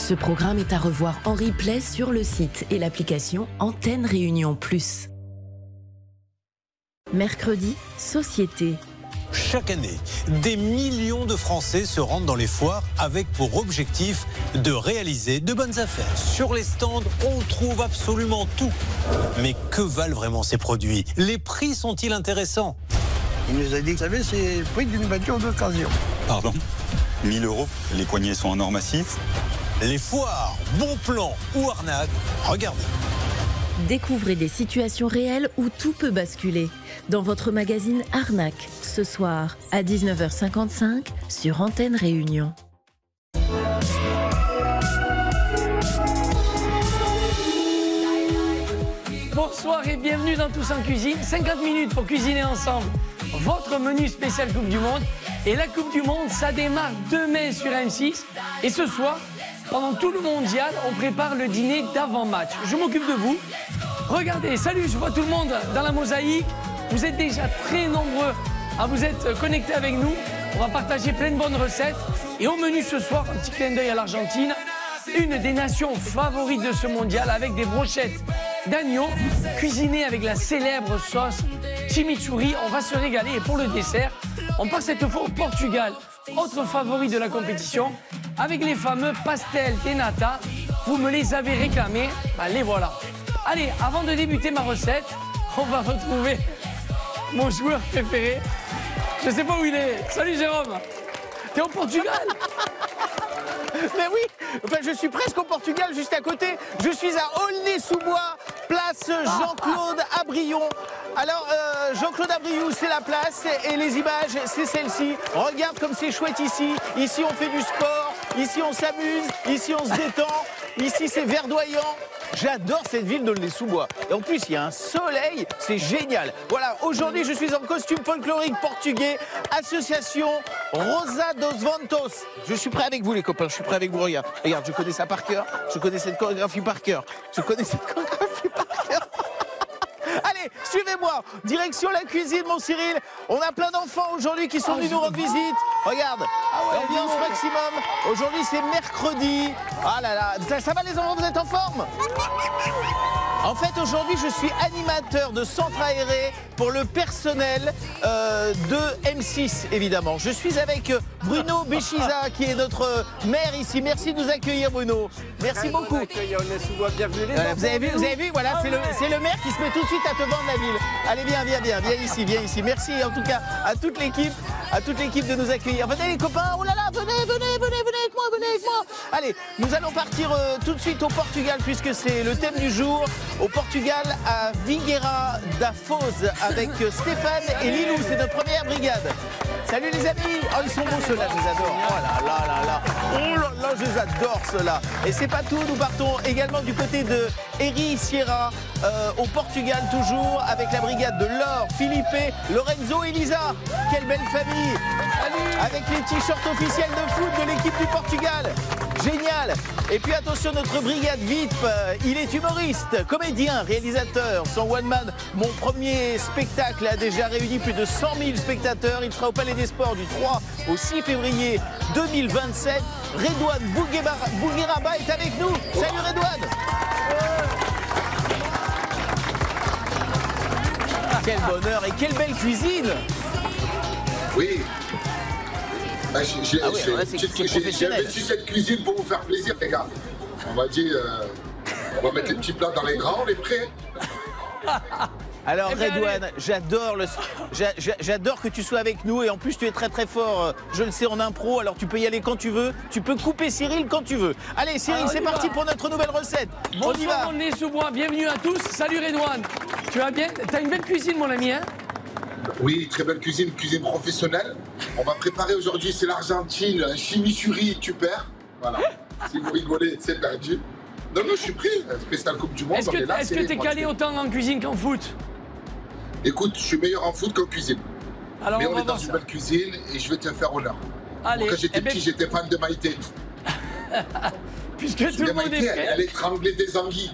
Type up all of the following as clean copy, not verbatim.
Ce programme est à revoir en replay sur le site et l'application Antenne Réunion Plus. Mercredi, Société. Chaque année, des millions de Français se rendent dans les foires avec pour objectif de réaliser de bonnes affaires. Sur les stands, on trouve absolument tout. Mais que valent vraiment ces produits? Les prix sont-ils intéressants? Il nous a dit, vous savez, c'est le prix d'une voiture d'occasion. Pardon, 1 000 €, les poignées sont en or massif. Les foires, bons plans ou arnaques, regardez. Découvrez des situations réelles où tout peut basculer. Dans votre magazine Arnaque, ce soir à 19h55 sur Antenne Réunion. Bonsoir et bienvenue dans Tous en Cuisine. 50 minutes pour cuisiner ensemble votre menu spécial Coupe du Monde. Et la Coupe du Monde, ça démarre demain sur M6. Et ce soir, pendant tout le mondial, on prépare le dîner d'avant-match. Je m'occupe de vous. Regardez, salut, je vois tout le monde dans la mosaïque. Vous êtes déjà très nombreux à vous être connectés avec nous. On va partager plein de bonnes recettes. Et au menu ce soir, un petit clin d'œil à l'Argentine. Une des nations favorites de ce mondial avec des brochettes d'agneau cuisinées avec la célèbre sauce chimichurri. On va se régaler. Et pour le dessert, on part cette fois au Portugal, autre favori de la compétition, avec les fameux pastels de nata. Vous me les avez réclamés, les voilà. Allez, avant de débuter ma recette, on va retrouver mon joueur préféré. Je sais pas où il est. Salut Jérôme. T'es au Portugal? Mais oui, enfin, je suis presque au Portugal, juste à côté. Je suis à Aulnay-sous-Bois, place Jean-Claude Abrion. Alors, Jean-Claude Abriou, c'est la place et les images, c'est celle-ci. Regarde comme c'est chouette ici. Ici, on fait du sport. Ici, on s'amuse. Ici, on se détend. Ici, c'est verdoyant. J'adore cette ville d'Aulnay-sous-Bois. Et en plus, il y a un soleil, c'est génial. Voilà, aujourd'hui, je suis en costume folklorique portugais, association Rosa dos Ventos. Je suis prêt avec vous, les copains, je suis prêt avec vous. Regarde, je connais ça par cœur. Je connais cette chorégraphie par cœur. Allez, suivez-moi. Direction la cuisine, mon Cyril. On a plein d'enfants aujourd'hui qui sont venus nous rendre visite. Regarde, ambiance maximum. Aujourd'hui, c'est mercredi. Ah là là, ça va les enfants, vous êtes en forme? En fait, aujourd'hui, je suis animateur de centre aéré pour le personnel de M6, évidemment. Je suis avec Bruno Béchiza, qui est notre maire ici. Merci de nous accueillir, Bruno. Merci beaucoup. Vous avez vu, voilà, c'est le maire qui se met tout de suite à te vendre la ville. Allez, viens ici. Merci en tout cas à toute l'équipe de nous accueillir. Venez les copains, oh là là, venez avec moi. Allez, nous allons partir tout de suite au Portugal, puisque c'est le thème du jour. Au Portugal, à Figueira da Foz, avec Stéphane et Lilou, c'est notre première brigade. Salut les amis. Oh, ils sont beaux ceux-là, je les adore. Oh là, je les adore ceux-là. Et c'est pas tout, nous partons également du côté de Ericeira, au Portugal toujours, avec la brigade de Laure, Philippe, Lorenzo et Lisa. Quelle belle famille. Salut. Avec les t-shirts officiels de foot de l'équipe du Portugal. Génial. Et puis attention, notre brigade VIP, il est humoriste, comédien, réalisateur. Son one man, mon premier spectacle, a déjà réuni plus de 100 000 spectateurs. Il sera au Palais des Sports du 3 au 6 février 2027. Redouane Bougueraba est avec nous. Salut Redouane. Quel bonheur et quelle belle cuisine. Oui. J'ai investi cette cuisine pour vous faire plaisir, les gars. On va dire, on va mettre les petits plats dans les grands, on est prêts. Alors Redouane, j'adore que tu sois avec nous et en plus tu es très très fort, je le sais, en impro, alors tu peux y aller quand tu veux, tu peux couper Cyril quand tu veux. Allez Cyril, c'est parti pour notre nouvelle recette. Bonsoir Aulnay-sous-Bois, bienvenue à tous, salut Redouane. Tu vas bien? T'as une belle cuisine mon ami, hein? Oui, très belle cuisine professionnelle. On va préparer aujourd'hui, c'est l'Argentine, un chimichurri, tu perds. Voilà, si vous rigolez, c'est perdu. Non, je suis pris, spécial Coupe du Monde. Est-ce que t'es calé autant en cuisine qu'en foot? Écoute, je suis meilleur en foot qu'en cuisine. Alors, mais on est dans une belle cuisine et je vais te faire honneur. Allez, quand j'étais petit, j'étais fan de Maïté. Puisque tout le monde est prêt. Elle étranglait des anguilles.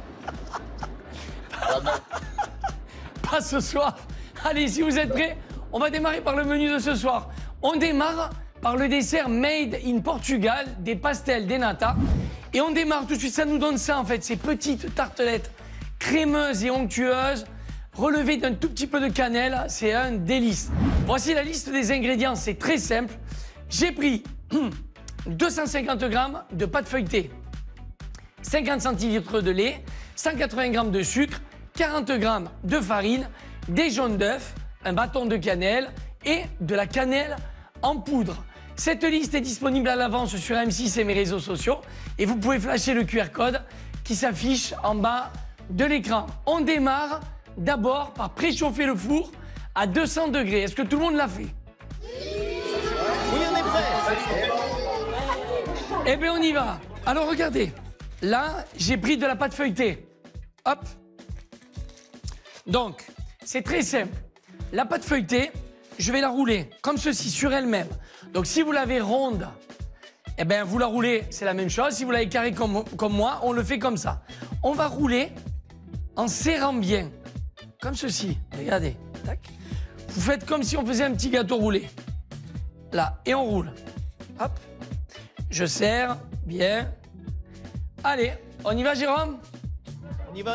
Pas ce soir. Allez, si vous êtes prêts, on va démarrer par le menu de ce soir. On démarre par le dessert Made in Portugal, des pastels de nata. Et on démarre tout de suite, ça nous donne ça en fait, ces petites tartelettes crémeuses et onctueuses, relevées d'un tout petit peu de cannelle, c'est un délice. Voici la liste des ingrédients, c'est très simple. J'ai pris 250 g de pâte feuilletée, 50 centilitres de lait, 180 g de sucre, 40 g de farine, des jaunes d'œufs, un bâton de cannelle et de la cannelle en poudre. Cette liste est disponible à l'avance sur M6 et mes réseaux sociaux et vous pouvez flasher le QR code qui s'affiche en bas de l'écran. On démarre d'abord par préchauffer le four à 200 degrés. Est-ce que tout le monde l'a fait? Oui, on est prêt. Eh bien, on y va. Alors, regardez. Là, j'ai pris de la pâte feuilletée. Hop. Donc, c'est très simple. La pâte feuilletée, je vais la rouler comme ceci, sur elle-même. Donc, si vous l'avez ronde, eh bien, vous la roulez, c'est la même chose. Si vous l'avez carrée comme moi, on le fait comme ça. On va rouler en serrant bien. Comme ceci. Regardez. Tac. Vous faites comme si on faisait un petit gâteau roulé. Là. Et on roule. Hop. Je serre bien. Allez, on y va, Jérôme? On y va.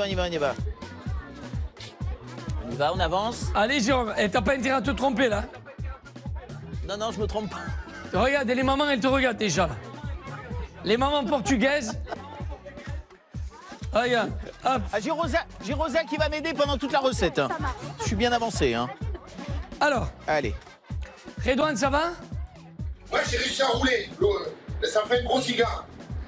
On y va, on avance. Allez, Jérôme. Eh, t'as pas intérêt à te tromper, là. Non, je me trompe pas. Regarde, et les mamans, elles te regardent déjà, là. Les mamans portugaises. Regarde, hop. Ah, j'ai Rosa qui va m'aider pendant toute la recette. Hein. Je suis bien avancé. Hein. Alors, allez. Redouane, ça va? Ouais, j'ai réussi à rouler. Ça fait un gros cigare.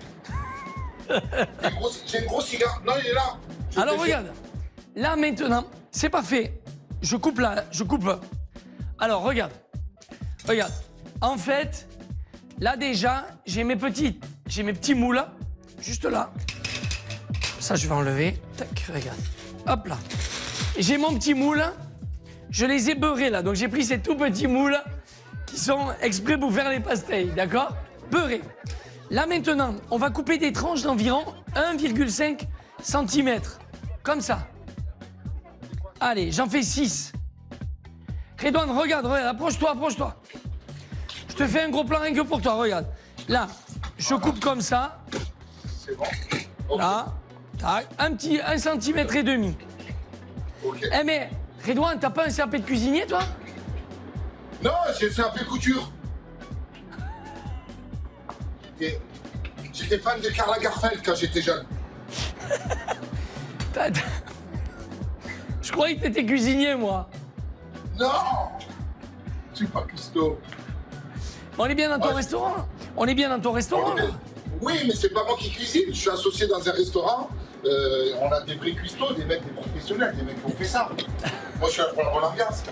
J'ai un gros cigare. Non, il est là. Alors, regarde. Là, maintenant, c'est parfait. Je coupe là, je coupe. Alors, regarde. Regarde. En fait, là, déjà, j'ai mes petits moules, juste là. Ça, je vais enlever. Tac, regarde. Hop là. J'ai mon petit moule. Je les ai beurrés, là. Donc, j'ai pris ces tout petits moules qui sont exprès pour faire les pastels, d'accord? Beurrés. Là, maintenant, on va couper des tranches d'environ 1,5 cm. Comme ça. Allez, j'en fais 6. Redouane, regarde, approche-toi. Je te fais un gros plan rien que pour toi, regarde. Là, je coupe comme ça. C'est bon. Okay. Là, tac, 1,5 cm. Ok. Eh mais, Redouane, t'as pas un CAP de cuisinier, toi? Non, j'ai fait un peu couture. J'étais fan de Karl Lagerfeld quand j'étais jeune. Je croyais que t'étais cuisinier, moi. Non, je suis pas cuistot. On est bien dans ton restaurant. On est bien dans ton restaurant, là. Oui, mais c'est pas moi qui cuisine. Je suis associé dans un restaurant. On a des vrais cuistots, des mecs, des professionnels, des mecs qui ont fait ça. Moi, je suis là pour l'ambiance.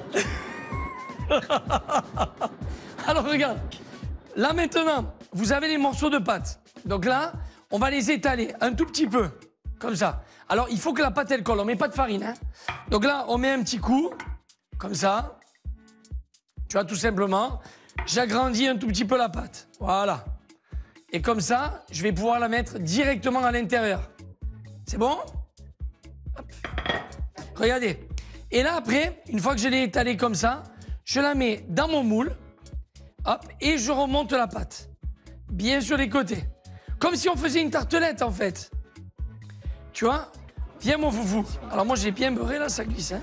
Alors, regarde. Là, maintenant, vous avez les morceaux de pâte. Donc là, on va les étaler un tout petit peu. Comme ça. Alors, il faut que la pâte, elle colle. On met pas de farine, hein. Donc là, on met un petit coup. Comme ça. Tu vois, tout simplement. J'agrandis un tout petit peu la pâte. Voilà. Et comme ça, je vais pouvoir la mettre directement à l'intérieur. C'est bon? Hop. Regardez. Et là, après, une fois que je l'ai étalée comme ça, je la mets dans mon moule. Hop. Et je remonte la pâte. Bien sur les côtés. Comme si on faisait une tartelette, en fait. Tu vois? Viens, mon foufou. Alors, moi, j'ai bien beurré, là, ça glisse, hein.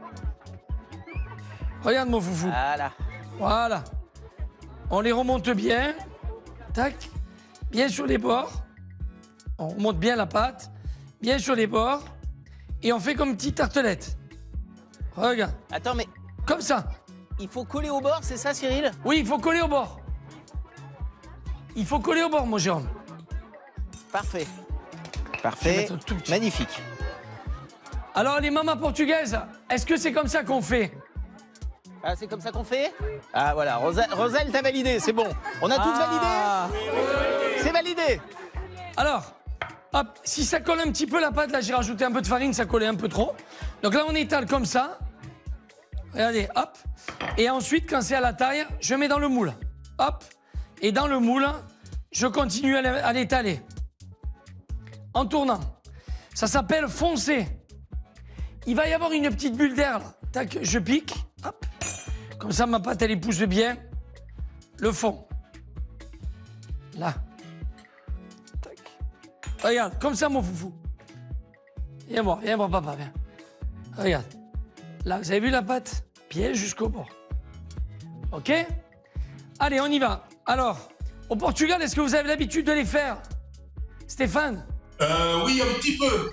Regarde, mon foufou. Voilà. On les remonte bien. Tac. Bien sur les bords. On remonte bien la pâte. Bien sur les bords. Et on fait comme une petite tartelette. Regarde. Attends, mais Comme ça. il faut coller au bord, c'est ça, Cyril? Oui, il faut coller au bord. Il faut coller au bord, mon Jérôme. Parfait. Je vais Parfait. mettre tout petit. Magnifique. Alors, les mamas portugaises, est-ce que c'est comme ça qu'on fait? Ah, c'est comme ça qu'on fait? Ah, voilà. Roselle, t'as validé, c'est bon. On a tous validé? C'est validé. Alors, hop, si ça colle un petit peu la pâte, là, j'ai rajouté un peu de farine, ça collait un peu trop. Donc là, on étale comme ça. Regardez, hop. Et ensuite, quand c'est à la taille, je mets dans le moule. Hop. Et dans le moule, je continue à l'étaler. En tournant. Ça s'appelle foncer. Il va y avoir une petite bulle d'air, là. Tac, je pique. Hop. Comme ça, ma pâte, elle y pousse bien. le fond. Là. Tac. Regarde, comme ça, mon foufou. Viens voir, papa, viens. Regarde. Là, vous avez vu la pâte? Piège jusqu'au bord. OK? Allez, on y va. Alors, au Portugal, est-ce que vous avez l'habitude de les faire? Stéphane? Oui, un petit peu.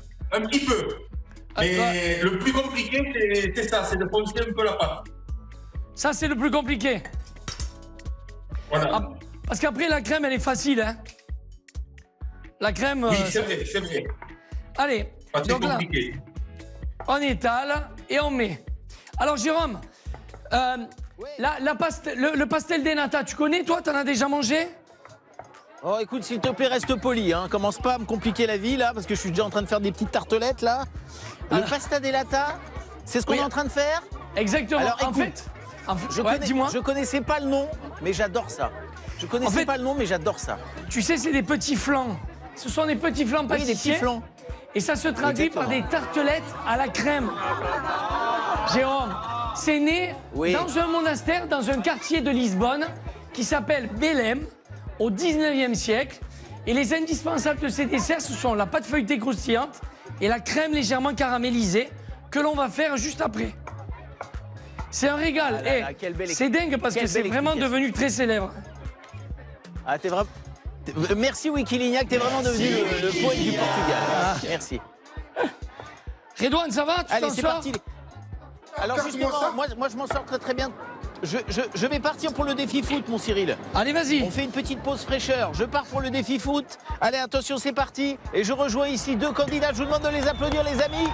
Mais le plus compliqué, c'est ça, c'est de poncer un peu la pâte. Ça, c'est le plus compliqué. Voilà. Ah, parce qu'après, la crème, elle est facile, hein? La crème... Oui, c'est vrai. Allez, Pas très donc là, compliqué. on étale et on met. Alors, Jérôme, le pastel de nata, tu connais, toi? T'en as déjà mangé? Oh, écoute, s'il te plaît, reste poli. Hein. Commence pas à me compliquer la vie, là, parce que je suis déjà en train de faire des petites tartelettes, là. Le pasta de nata, c'est ce qu'on est en train de faire? Exactement. Alors, en écoute, fait, dis-moi. Je connaissais pas le nom, mais j'adore ça. Je connaissais pas le nom, mais j'adore ça. Tu sais, c'est des petits flancs. Ce sont des petits flancs Oui, pâtissiers. des petits flancs. Et ça se traduit par des tartelettes à la crème. Jérôme, c'est né dans un monastère, dans un quartier de Lisbonne qui s'appelle Belém, au 19e siècle. Et les indispensables de ces desserts, ce sont la pâte feuilletée croustillante et la crème légèrement caramélisée que l'on va faire juste après. C'est un régal. C'est dingue parce que c'est vraiment devenu très célèbre. Ah, t'es vraiment... Merci Wikilignac, t'es vraiment devenu le poète du Portugal. Ah, merci. Redouane, ça va? Tu Allez, t'en c'est sors? parti. Alors justement, moi je m'en sors très bien. Je vais partir pour le défi foot, mon Cyril. Allez, vas-y. On fait une petite pause fraîcheur. Je pars pour le défi foot. Allez, attention, c'est parti. Et je rejoins ici deux candidats. Je vous demande de les applaudir, les amis.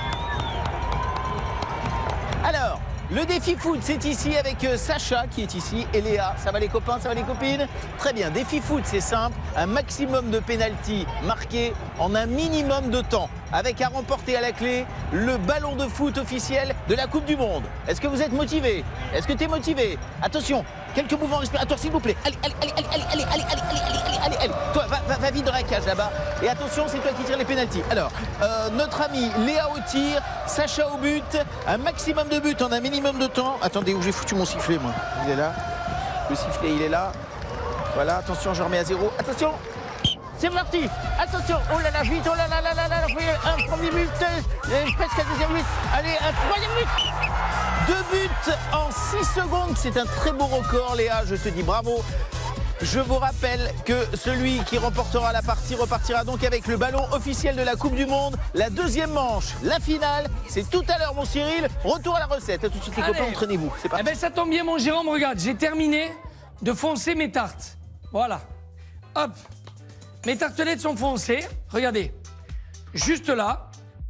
Alors, le défi foot, c'est ici avec Sacha qui est ici et Léa. Ça va les copains, ça va les copines? Très bien. Défi foot, c'est simple. Un maximum de pénalty marqué en un minimum de temps. Avec à remporter à la clé le ballon de foot officiel de la Coupe du Monde. Est-ce que vous êtes motivé? Est-ce que tu es motivé? Attention, quelques mouvements respiratoires s'il vous plaît. Allez. Toi, va vite dans la cage là-bas. Et attention, c'est toi qui tires les pénaltys. Alors, notre ami Léa au tir, Sacha au but. Un maximum de buts en un minimum de temps. Attendez, où j'ai foutu mon sifflet, moi? Il est là. Le sifflet, il est là. Voilà, attention, je remets à zéro. Attention! C'est parti. Attention, oh là là, vite, oh là là là là là, un premier but, presque un deuxième but, allez, un troisième but. 2 buts en 6 secondes, c'est un très beau record, Léa, je te dis bravo. Je vous rappelle que celui qui remportera la partie repartira donc avec le ballon officiel de la Coupe du Monde. La deuxième manche, la finale, c'est tout à l'heure, mon Cyril. Retour à la recette. À tout de suite, les copains, entraînez-vous. C'est parti. Eh ben, ça tombe bien, mon Jérôme, regarde, j'ai terminé de foncer mes tartes. Voilà. Hop. Mes tartelettes sont foncées, regardez, juste là,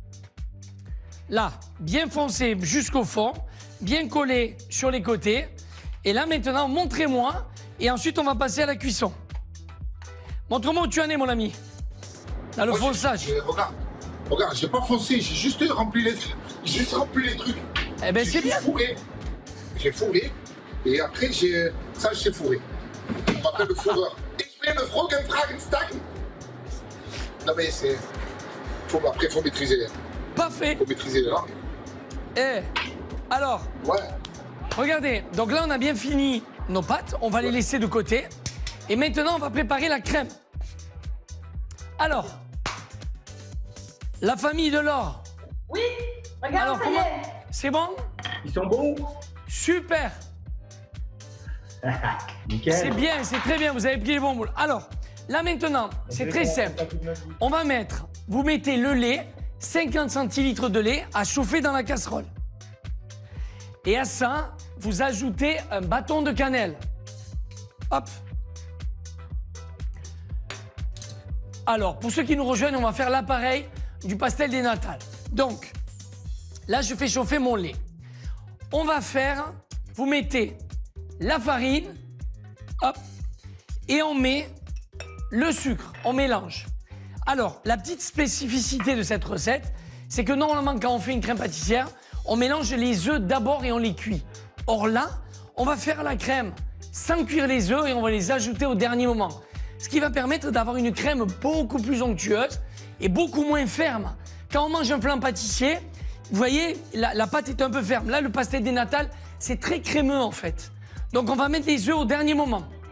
bien foncé jusqu'au fond, bien collé sur les côtés. Et là maintenant, montrez-moi, et ensuite on va passer à la cuisson. Montre-moi où tu en es, mon ami, dans le fonçage. Regarde, j'ai pas foncé, j'ai juste rempli les trucs. Eh ben c'est bien. J'ai fourré, et après j'ai fourré. On m'appelle le fourreur. Le Frankenstein. Non mais c'est... Après, il faut maîtriser. Parfait. Faut maîtriser les langues. Alors, regardez, donc là on a bien fini nos pâtes, on va les laisser de côté. Et maintenant on va préparer la crème. Alors, la famille de l'or. Oui, regarde, ça y est. C'est bon? Ils sont bons? Super. Nickel. C'est bien, c'est très bien, vous avez pris les bons boules. Alors, là maintenant, c'est très simple. On va mettre, vous mettez le lait, 50 centilitres de lait à chauffer dans la casserole. Et à ça, vous ajoutez un bâton de cannelle. Hop. Alors, pour ceux qui nous rejoignent, on va faire l'appareil du pastel des natales. Donc, là, je fais chauffer mon lait. On va faire, vous mettez la farine, hop, et on met le sucre, on mélange. Alors, la petite spécificité de cette recette, c'est que normalement, quand on fait une crème pâtissière, on mélange les œufs d'abord et on les cuit. Or là, on va faire la crème sans cuire les œufs et on va les ajouter au dernier moment. Ce qui va permettre d'avoir une crème beaucoup plus onctueuse et beaucoup moins ferme. Quand on mange un flan pâtissier, vous voyez, la pâte est un peu ferme. Là, le pastel des natales, c'est très crémeux en fait. Donc on va mettre les œufs au dernier moment.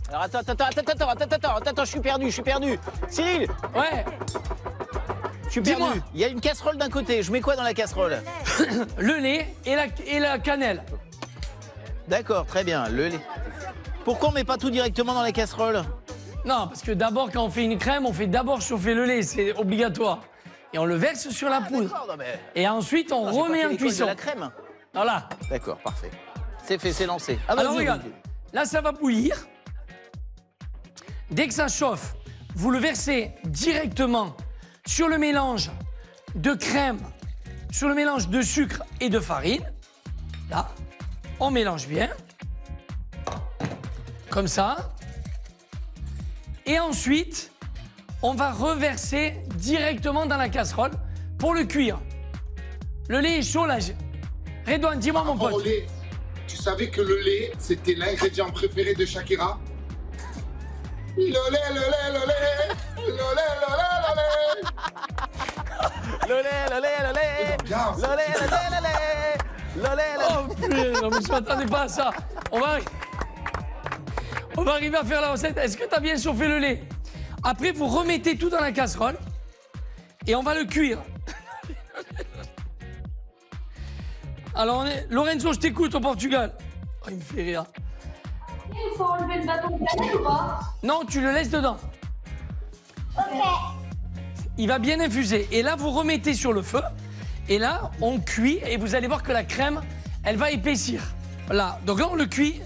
Alors attends, je suis perdu. Cyril, Ouais. je suis Dis-moi. perdu. Il y a une casserole d'un côté, je mets quoi dans la casserole? Le lait et la cannelle. D'accord, très bien, le lait. Pourquoi on met pas tout directement dans la casserole? Non, parce que d'abord, quand on fait une crème, on fait d'abord chauffer le lait, c'est obligatoire. Et on le verse sur la poudre. D'accord, non, mais... Et ensuite, on Non, j'ai pas remet fait en l'école cuisson. de la crème. Voilà. D'accord, parfait. C'est fait, c'est lancé. Ah, Alors vas-y, regarde, vas-y. là, ça va bouillir. Dès que ça chauffe, vous le versez directement sur le mélange de crème, sur le mélange de sucre et de farine. Là, on mélange bien. Comme ça. Et ensuite, on va reverser directement dans la casserole pour le cuire. Le lait est chaud là. Redouane, dis-moi mon Au pote. lait, tu savais que le lait, c'était l'ingrédient préféré de Shakira? Le lait, le lait, le lait, le lait, le lait, le lait. Le lait. Bien, Le lait. Oh putain, non mais je m'attendais pas à ça. On va arriver à faire la recette. Est-ce que tu as bien chauffé le lait? Après, vous remettez tout dans la casserole et on va le cuire. Alors, Lorenzo, je t'écoute au Portugal. Oh, il me fait rire. Il faut enlever le bâton de cannelle ou pas? Non, tu le laisses dedans. Ok. Il va bien infuser. Et là, vous remettez sur le feu. Et là, on cuit et vous allez voir que la crème, elle va épaissir. Là, donc là, on le cuit